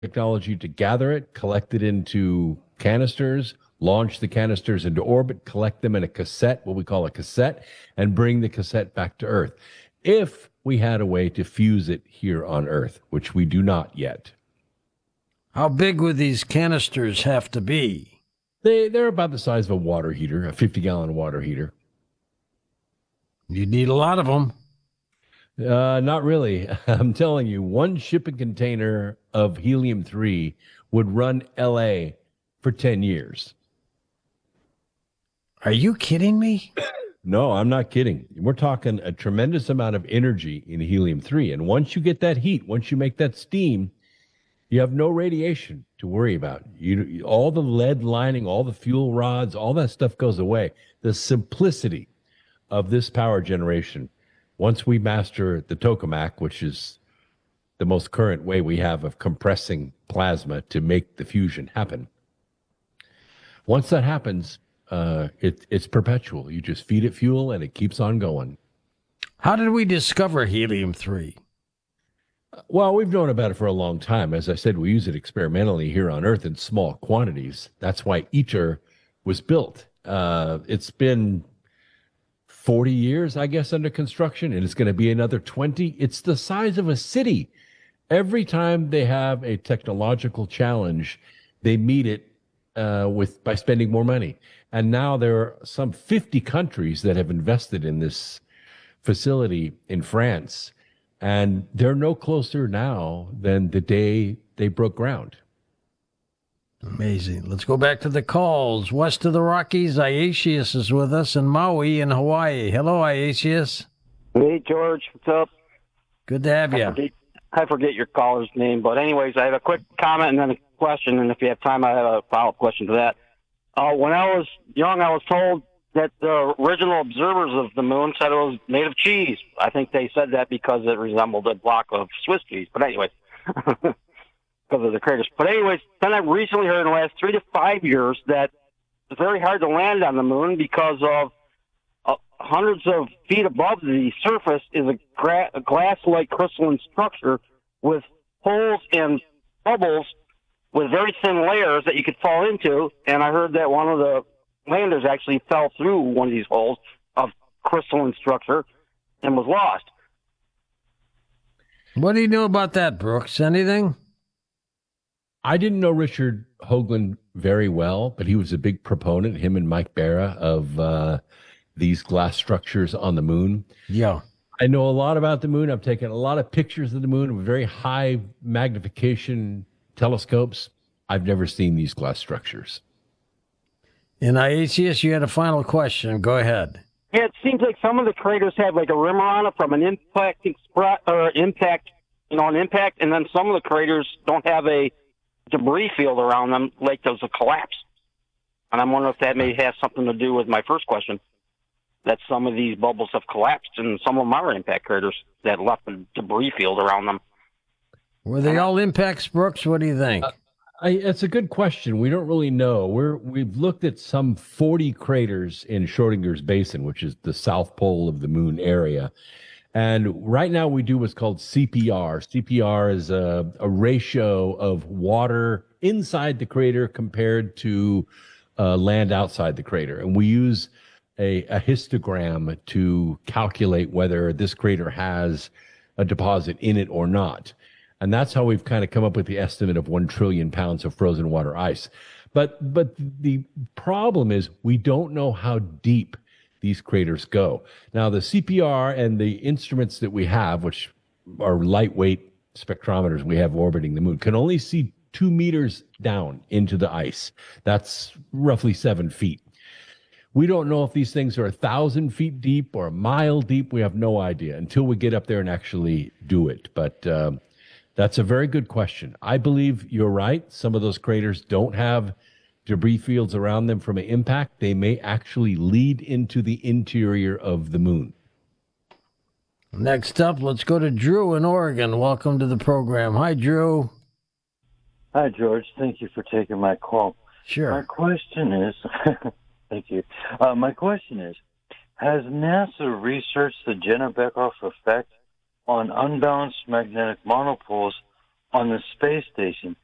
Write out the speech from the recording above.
technology to gather it, collect it into canisters, launch the canisters into orbit, collect them in a cassette, what we call a cassette, and bring the cassette back to Earth. If we had a way to fuse it here on Earth, which we do not yet. How big would these canisters have to be? They're about the size of a water heater, a 50-gallon water heater. You'd need a lot of them. Not really. I'm telling you, one shipping container of helium-3 would run LA for 10 years. Are you kidding me? No, I'm not kidding. We're talking a tremendous amount of energy in helium-3. And once you get that heat, once you make that steam, you have no radiation to worry about. All the lead lining, all the fuel rods, all that stuff goes away. The simplicity of this power generation, once we master the tokamak, which is the most current way we have of compressing plasma to make the fusion happen. Once that happens, it's perpetual. You just feed it fuel and it keeps on going. How did we discover helium-3? Well, we've known about it for a long time. As I said, we use it experimentally here on Earth in small quantities. That's why ITER was built. It's been 40 years, I guess, under construction, and it's going to be another 20. It's the size of a city. Every time they have a technological challenge, they meet it by spending more money. And now there are some 50 countries that have invested in this facility in France. And they're no closer now than the day they broke ground. Amazing. Let's go back to the calls. West of the Rockies, Iasius is with us in Maui in Hawaii. Hello, Iasius. Hey, George. What's up? Good to have you. I forget your caller's name, but anyways, I have a quick comment and then a question, and if you have time, I have a follow-up question to that. When I was young, I was told that the original observers of the moon said it was made of cheese. I think they said that because it resembled a block of Swiss cheese. But anyways, because of the craters. But anyways, then I recently heard in the last 3 to 5 years that it's very hard to land on the moon because of hundreds of feet above the surface is a glass-like crystalline structure with holes and bubbles with very thin layers that you could fall into. And I heard that one of the landers actually fell through one of these holes of crystalline structure and was lost. What do you know about that, Brooks? Anything? I didn't know Richard Hoagland very well, but he was a big proponent, him and Mike Barra, of these glass structures on the moon. Yeah. I know a lot about the moon. I've taken a lot of pictures of the moon with very high magnification telescopes. I've never seen these glass structures. And Iasius, you had a final question. Go ahead. Yeah, it seems like some of the craters have like a rimmer on it from an impact, an impact, and then some of the craters don't have a debris field around them, like there's a collapse. And I'm wondering if that may have something to do with my first question, that some of these bubbles have collapsed and some of them are impact craters that left a debris field around them. Were they all impacts, Brooks? What do you think? It's a good question. We don't really know. We've looked at some 40 craters in Schrodinger's Basin, which is the south pole of the moon area. And right now we do what's called CPR. CPR is a ratio of water inside the crater compared to land outside the crater. And we use a histogram to calculate whether this crater has a deposit in it or not. And that's how we've kind of come up with the estimate of 1 trillion pounds of frozen water ice. But the problem is we don't know how deep these craters go. Now, the CPR and the instruments that we have, which are lightweight spectrometers we have orbiting the moon, can only see 2 meters down into the ice. That's roughly 7 feet. We don't know if these things are 1,000 feet deep or a mile deep. We have no idea until we get up there and actually do it. But that's a very good question. I believe you're right. Some of those craters don't have debris fields around them from an impact. They may actually lead into the interior of the moon. Next up, let's go to Drew in Oregon. Welcome to the program. Hi, Drew. Hi, George. Thank you for taking my call. Sure. My question is, thank you. My question is, has NASA researched the Jenner-Bekoff effect on unbalanced magnetic monopoles on the space station